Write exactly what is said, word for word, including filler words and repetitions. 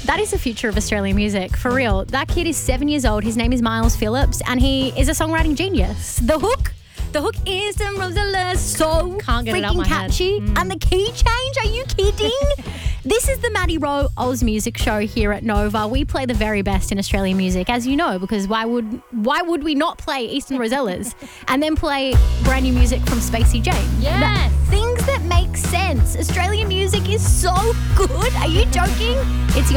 That is the future of Australian music, for real. That kid is seven years old. His name is Miles Phillips, and he is a songwriting genius. The hook, the hook is the Rosella, so Can't get it out freaking my head. catchy. Mm. And the key change, are you kidding? This is the Maddie Rowe Oz Music Show here at Nova. We play the very best in Australian music, as you know, because why would why would we not play Eastern Rosellas and then play brand new music from Spacey Jane? Yes. The things that make sense. Australian music is so good. Are you joking? It's your